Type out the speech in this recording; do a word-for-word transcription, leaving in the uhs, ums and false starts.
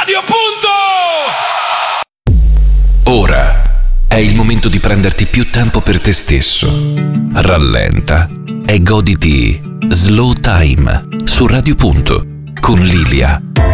Radio Punto! Ora è il momento di prenderti più tempo per te stesso. Rallenta e goditi Slow Time su Radio Punto con Lilia.